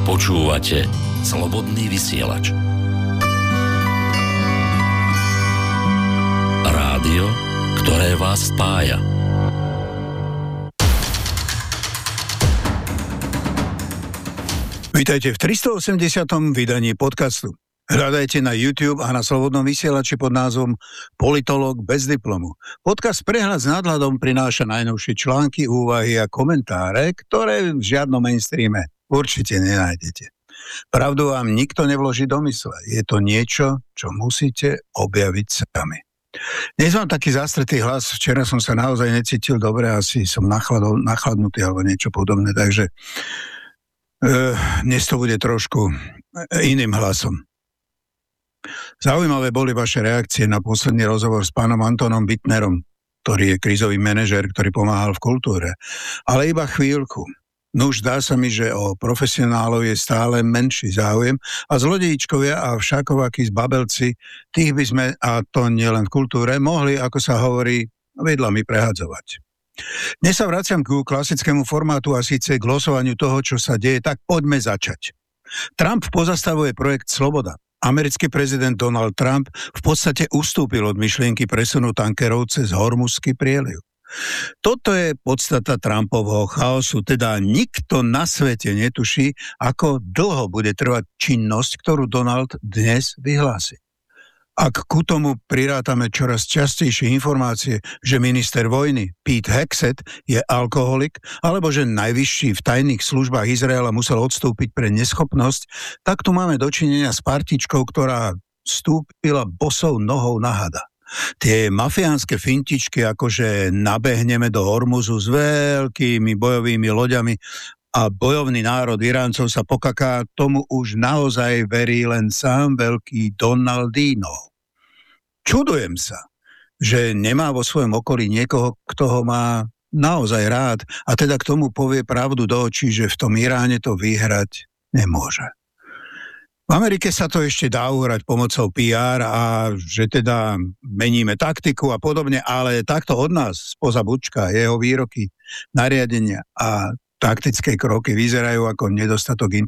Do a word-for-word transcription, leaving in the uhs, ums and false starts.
Počúvate Slobodný vysielač. Rádio, ktoré vás spája. Vítajte v tristoosemdesiatom vydaní podcastu. Hľadajte na YouTube a na Slobodnom vysielači pod názvom Politológ bez diplomu. Podcast Prehľad s nadhľadom prináša najnovšie články, úvahy a komentáre, ktoré v žiadnom mainstreame určite nenájdete. Pravdu vám nikto nevloží do mysle. Je to niečo, čo musíte objaviť sami. Dnes mám taký zástretý hlas. Včera som sa naozaj necítil dobre, asi som nachladol, nachladnutý alebo niečo podobné, takže uh, dnes to bude trošku iným hlasom. Zaujímavé boli vaše reakcie na posledný rozhovor s pánom Antonom Bittnerom, ktorý je krízový manažér, ktorý pomáhal v kultúre. Ale iba chvíľku. Nuž dá sa mi, že o profesionálov je stále menší záujem a zlodejíčkovia a všakovakí zbabelci, tých by sme, a to nielen v kultúre, mohli, ako sa hovorí, vidlami prehadzovať. Dnes sa vraciam ku klasickému formátu a síce k losovaniu toho, čo sa deje, tak poďme začať. Trump pozastavuje projekt Sloboda. Americký prezident Donald Trump v podstate ustúpil od myšlienky presunu tankerov cez Hormuzský prieliv. Toto je podstata Trumpovho chaosu, teda nikto na svete netuší, ako dlho bude trvať činnosť, ktorú Donald dnes vyhlási. Ak ku tomu prirátame čoraz častejšie informácie, že minister vojny Pete Hegseth je alkoholik, alebo že najvyšší v tajných službách Izraela musel odstúpiť pre neschopnosť, tak tu máme dočinenia s partičkou, ktorá vstúpila bosou nohou na hada. Tie mafiánske fintičky, akože nabehneme do Hormuzu s veľkými bojovými loďami a bojovný národ Iráncov sa pokaká, tomu už naozaj verí len sám veľký Donaldino. Čudujem sa, že nemá vo svojom okolí niekoho, kto ho má naozaj rád a teda k tomu povie pravdu do očí, že v tom Iráne to vyhrať nemôže. V Amerike sa to ešte dá uhrať pomocou pé er a že teda meníme taktiku a podobne, ale takto od nás spoza Bučka, jeho výroky, nariadenia a taktické kroky vyzerajú ako nedostatok